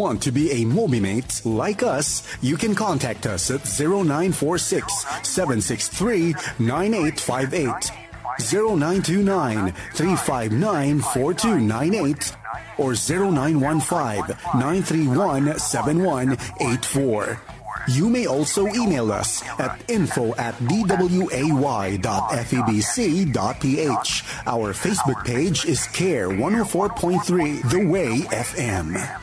want to be a MobiMate like us, you can contact us at 0946-763-9858, 0929-359-4298, or 0915-931-7184. You may also email us at info@dway.febc.ph. Our Facebook page is CARE 104.3 The Way FM.